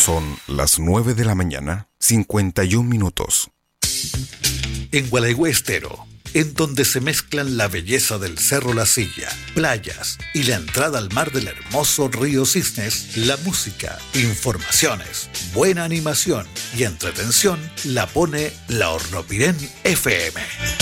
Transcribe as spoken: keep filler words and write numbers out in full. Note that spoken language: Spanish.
Son las nueve de la mañana, cincuenta y un minutos. En Gualeguay Estero, en donde se mezclan la belleza del Cerro La Silla, playas y la entrada al mar del hermoso río Cisnes, la música, informaciones, buena animación y entretención la pone la Hornopirén F M.